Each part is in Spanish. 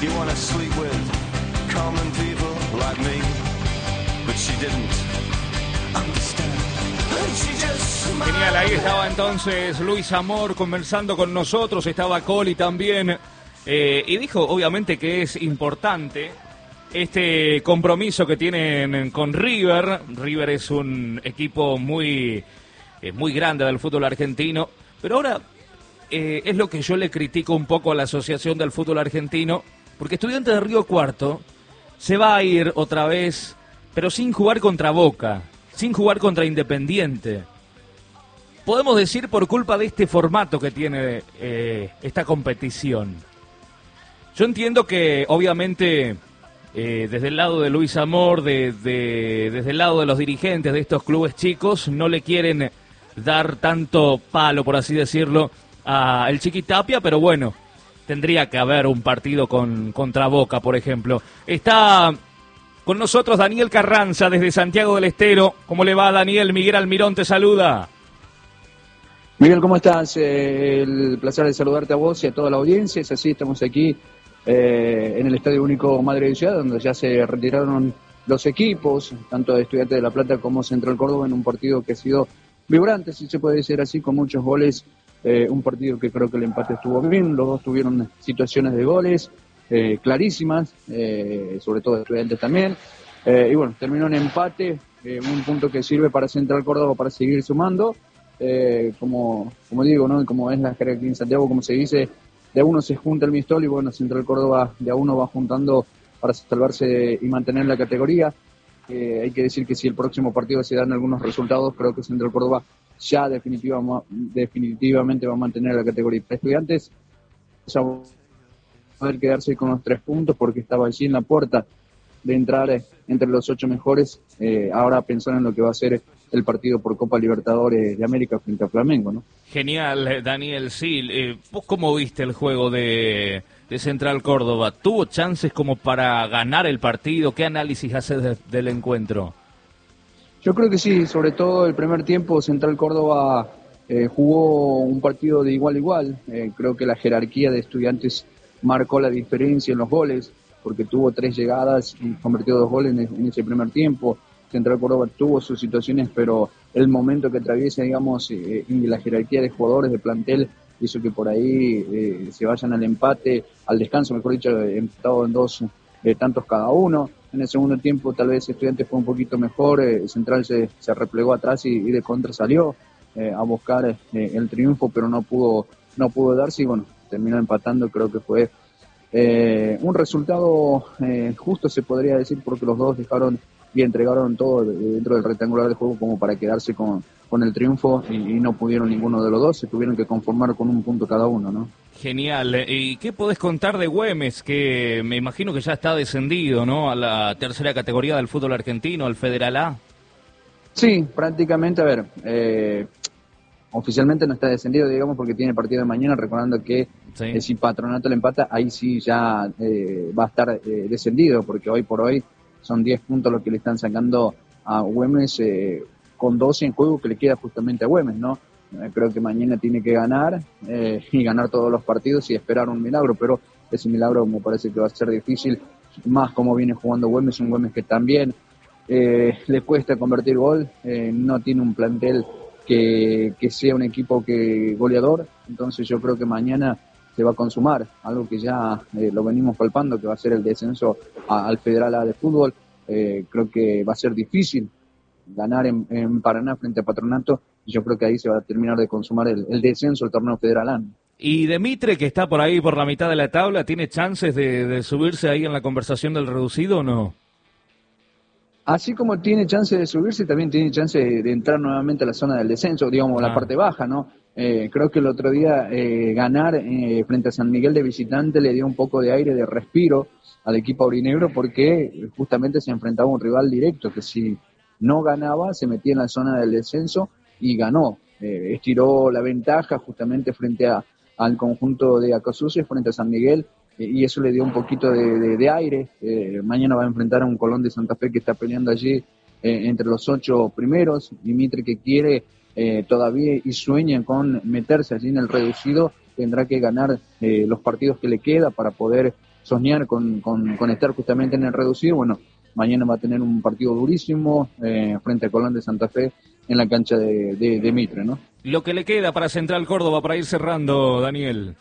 You want to sleep with common people like me, but she didn't understand. She just smiled. Genial, ahí estaba entonces Luis Amor conversando con nosotros, estaba Coli también, y dijo obviamente que es importante este compromiso que tienen con River. River es un equipo muy grande del fútbol argentino, pero ahora es lo que yo le critico un poco a la Asociación del Fútbol Argentino, porque Estudiantes de Río Cuarto se va a ir otra vez, pero sin jugar contra Boca, sin jugar contra Independiente. Podemos decir por culpa de este formato que tiene esta competición. Yo entiendo que obviamente desde el lado de Luis Amor, desde el lado de los dirigentes de estos clubes chicos, no le quieren dar tanto palo, por así decirlo, a el Chiqui Tapia, pero bueno, tendría que haber un partido contra Boca, por ejemplo. Está con nosotros Daniel Carranza desde Santiago del Estero. ¿Cómo le va, Daniel? Miguel Almirón te saluda. Miguel, ¿cómo estás? El placer de saludarte a vos y a toda la audiencia. Es así, estamos aquí en el Estadio Único Madre de Ciudad, donde ya se retiraron los equipos, tanto de Estudiantes de La Plata como Central Córdoba, en un partido que ha sido vibrante, si se puede decir así, con muchos goles. Un partido que creo que el empate estuvo bien, los dos tuvieron situaciones de goles clarísimas, sobre todo Estudiantes también. Y bueno, terminó en empate, un punto que sirve para Central Córdoba para seguir sumando. Como digo, ¿no? Como es la jerarquía en Santiago, como se dice, de a uno se junta el mistol y bueno, Central Córdoba de a uno va juntando para salvarse y mantener la categoría. Hay que decir que si el próximo partido se dan algunos resultados, creo que Central Córdoba ya definitivamente va a mantener la categoría. Para Estudiantes ya va a poder quedarse con los 3 puntos porque estaba allí en la puerta de entrar entre los 8 mejores. Ahora pensar en lo que va a ser el partido por Copa Libertadores de América frente a Flamengo, ¿no? Genial, Daniel, sí. ¿Vos cómo viste el juego de Central Córdoba? ¿Tuvo chances como para ganar el partido? ¿Qué análisis haces del encuentro? Yo creo que sí, sobre todo el primer tiempo Central Córdoba jugó un partido de igual a igual. Creo que la jerarquía de Estudiantes marcó la diferencia en los goles, porque tuvo 3 llegadas y convirtió 2 goles en ese primer tiempo. Central Córdoba tuvo sus situaciones, pero el momento que atraviesa, digamos, y la jerarquía de jugadores de plantel hizo que por ahí se vayan al empate, al descanso, mejor dicho, empatado en 2 tantos cada uno. En el segundo tiempo tal vez Estudiantes fue un poquito mejor, Central se replegó atrás y de contra salió a buscar el triunfo, pero no pudo darse y bueno, terminó empatando. Creo que fue un resultado justo, se podría decir, porque los dos dejaron y entregaron todo dentro del rectangular del juego como para quedarse con el triunfo y no pudieron ninguno de los dos, se tuvieron que conformar con un punto cada uno, ¿no? Genial. ¿Y qué podés contar de Güemes, que me imagino que ya está descendido, ¿no?, a la tercera categoría del fútbol argentino, al Federal A? Sí, prácticamente, a ver, oficialmente no está descendido, digamos, porque tiene partido de mañana, recordando que sí, si Patronato le empata, ahí sí ya va a estar descendido, porque hoy por hoy son 10 puntos los que le están sacando a Güemes, con 12 en juego que le queda justamente a Güemes, ¿no? Creo que mañana tiene que ganar y ganar todos los partidos y esperar un milagro, pero ese milagro me parece que va a ser difícil, más como viene jugando Güemes, un Güemes que también le cuesta convertir gol, no tiene un plantel que sea un equipo goleador, entonces yo creo que mañana se va a consumar, algo que ya lo venimos palpando, que va a ser el descenso al Federal A de fútbol. Creo que va a ser difícil ganar en Paraná frente a Patronato, y yo creo que ahí se va a terminar de consumar el descenso al torneo Federal A. Y Demitre, que está por ahí por la mitad de la tabla, ¿tiene chances de subirse ahí en la conversación del reducido o no? Así como tiene chance de subirse, también tiene chance de entrar nuevamente a la zona del descenso, digamos, la parte baja, ¿no? Creo que el otro día ganar frente a San Miguel de visitante le dio un poco de aire, de respiro al equipo aurinegro, porque justamente se enfrentaba a un rival directo, que si no ganaba se metía en la zona del descenso y ganó. Estiró la ventaja justamente frente al conjunto de Acasucios, frente a San Miguel, y eso le dio un poquito de aire. Mañana va a enfrentar a un Colón de Santa Fe que está peleando allí entre los 8 primeros. Dimitri, que quiere todavía y sueña con meterse allí en el reducido, tendrá que ganar los partidos que le queda para poder soñar con estar justamente en el reducido. Bueno, mañana va a tener un partido durísimo frente a Colón de Santa Fe en la cancha de Mitre, ¿no? Lo que le queda para Central Córdoba para ir cerrando, Daniel.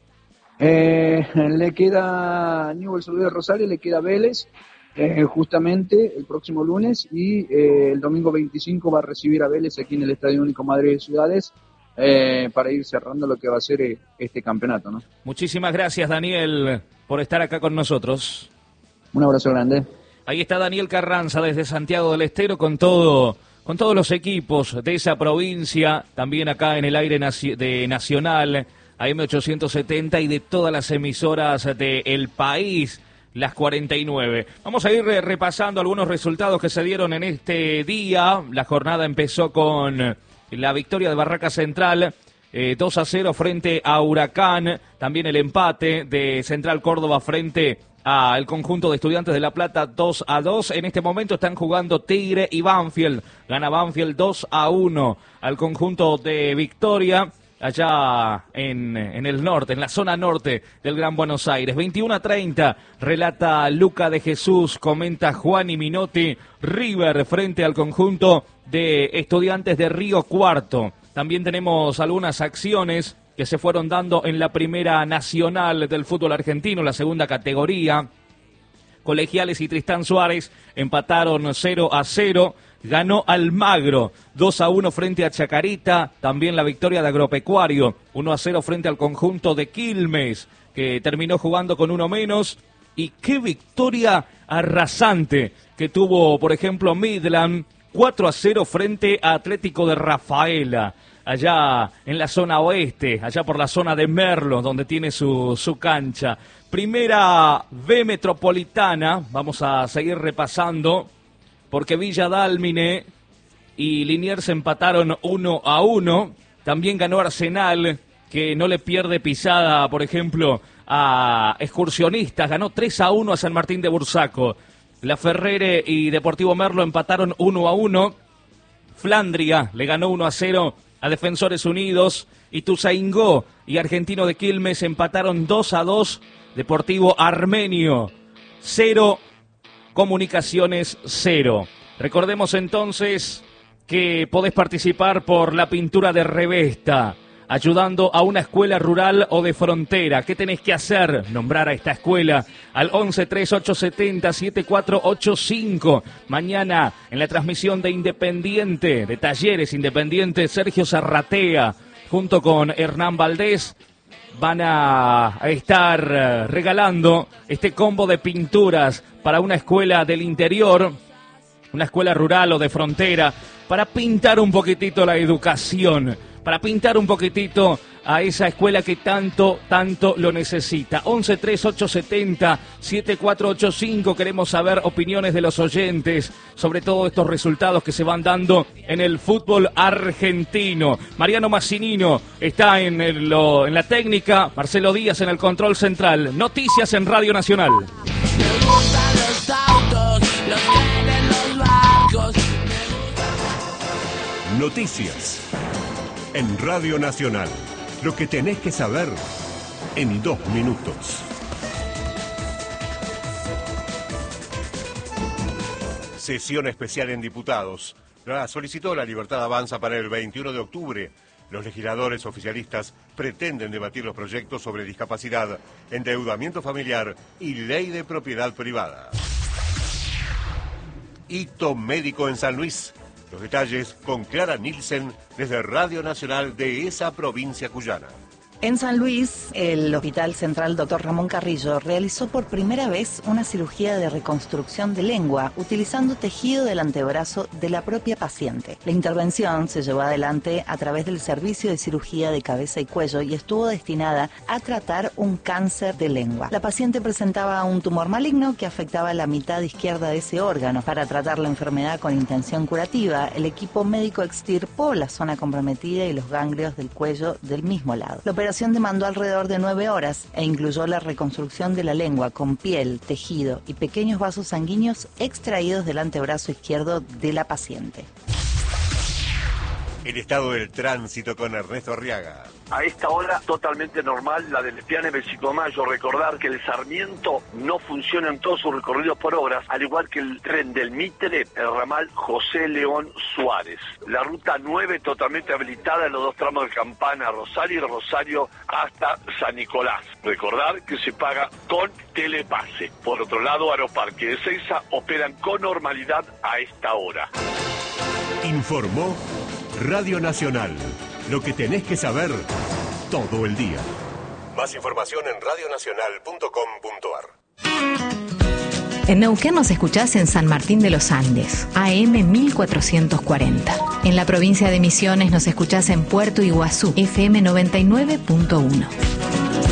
Le queda Newell's Old Boys de Rosario, le queda Vélez, justamente el próximo lunes, y el domingo 25 va a recibir a Vélez aquí en el Estadio Único Madre de Ciudades, para ir cerrando lo que va a ser este campeonato, ¿no? Muchísimas gracias, Daniel, por estar acá con nosotros. Un abrazo grande. Ahí está Daniel Carranza desde Santiago del Estero con todos los equipos de esa provincia, también acá en el aire de Nacional, AM870 y de todas las emisoras del país, las 49. Vamos a ir repasando algunos resultados que se dieron en este día. La jornada empezó con la victoria de Barraca Central, 2-0 frente a Huracán, también el empate de Central Córdoba frente al conjunto de Estudiantes de La Plata, 2-2. En este momento están jugando Tigre y Banfield. Gana Banfield 2-1 al conjunto de Victoria, allá en el norte, en la zona norte del Gran Buenos Aires. 21-30, relata Luca de Jesús, comenta Juan y Minotti. River frente al conjunto de Estudiantes de Río Cuarto. También tenemos algunas acciones que se fueron dando en la Primera Nacional del fútbol argentino, la segunda categoría. Colegiales y Tristán Suárez empataron 0-0. Ganó Almagro 2-1 frente a Chacarita. También la victoria de Agropecuario 1-0 frente al conjunto de Quilmes, que terminó jugando con uno menos. Y qué victoria arrasante que tuvo, por ejemplo, Midland, 4-0 frente a Atlético de Rafaela, allá en la zona oeste, allá por la zona de Merlo, donde tiene su cancha. Primera B Metropolitana, vamos a seguir repasando, porque Villa Dálmine y Liniers empataron 1-1. También ganó Arsenal, que no le pierde pisada, por ejemplo, a Excursionistas. Ganó 3-1 a San Martín de Bursaco. La Ferrere y Deportivo Merlo empataron 1-1. Flandria le ganó 1-0 a Defensores Unidos. Ituzaingó y Argentino de Quilmes empataron 2-2. Deportivo Armenio 0, Comunicaciones 0. Recordemos entonces que podés participar por la pintura de Revesta, ayudando a una escuela rural o de frontera. ¿Qué tenés que hacer? Nombrar a esta escuela al 1138707485. Mañana en la transmisión de Independiente, de Talleres Independiente, Sergio Zarratea, junto con Hernán Valdés, van a estar regalando este combo de pinturas para una escuela del interior, una escuela rural o de frontera, para pintar un poquitito la educación, para pintar un poquitito a esa escuela que tanto lo necesita. 1138707485. Queremos saber opiniones de los oyentes sobre todos estos resultados que se van dando en el fútbol argentino. Mariano Massinino está en la técnica, Marcelo Díaz en el control central. Noticias en Radio Nacional. Me gustan los autos, los trenes, los barcos. Noticias en Radio Nacional. Lo que tenés que saber en 2 minutos. Sesión especial en diputados. La solicitó La Libertad Avanza para el 21 de octubre. Los legisladores oficialistas pretenden debatir los proyectos sobre discapacidad, endeudamiento familiar y ley de propiedad privada. Hito médico en San Luis. Los detalles con Clara Nielsen desde Radio Nacional de esa provincia cuyana. En San Luis, el Hospital Central Dr. Ramón Carrillo realizó por primera vez una cirugía de reconstrucción de lengua utilizando tejido del antebrazo de la propia paciente. La intervención se llevó adelante a través del Servicio de Cirugía de Cabeza y Cuello y estuvo destinada a tratar un cáncer de lengua. La paciente presentaba un tumor maligno que afectaba la mitad izquierda de ese órgano. Para tratar la enfermedad con intención curativa, el equipo médico extirpó la zona comprometida y los ganglios del cuello del mismo lado. La operación demandó alrededor de 9 horas e incluyó la reconstrucción de la lengua con piel, tejido y pequeños vasos sanguíneos extraídos del antebrazo izquierdo de la paciente. El estado del tránsito con Ernesto Arriaga. A esta hora totalmente normal la del Piane Mayo. Recordar que el Sarmiento no funciona en todos sus recorridos por obras, al igual que el tren del Mitre, el ramal José León Suárez. La ruta 9 totalmente habilitada en los dos tramos de Campana, Rosario y Rosario hasta San Nicolás. Recordar que se paga con telepase. Por otro lado, Aeroparque de Ezeiza operan con normalidad a esta hora. Informó Radio Nacional. Lo que tenés que saber todo el día. Más información en radionacional.com.ar. En Neuquén nos escuchás en San Martín de los Andes, AM 1440. En la provincia de Misiones nos escuchás en Puerto Iguazú, FM 99.1.